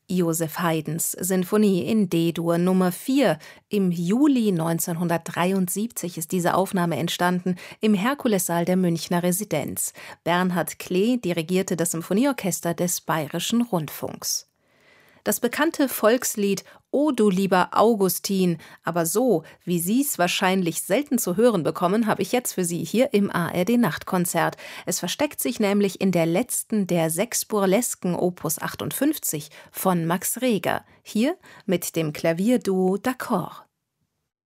Joseph Haydns Sinfonie in D-Dur Nummer 4. Im Juli 1973 ist diese Aufnahme entstanden im Herkulessaal der Münchner Residenz. Bernhard Klee dirigierte das Symphonieorchester des Bayerischen Rundfunks. Das bekannte Volkslied »O du lieber Augustin«, aber so, wie Sie es wahrscheinlich selten zu hören bekommen, habe ich jetzt für Sie hier im ARD-Nachtkonzert. Es versteckt sich nämlich in der letzten der 6 Burlesken Opus 58 von Max Reger, hier mit dem Klavierduo D'Accord.